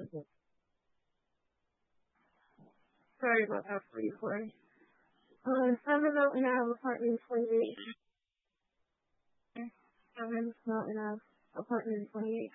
Sorry about that, 44. 7 Mountain Ave, apartment 28. 7 Mountain Ave, apartment 28.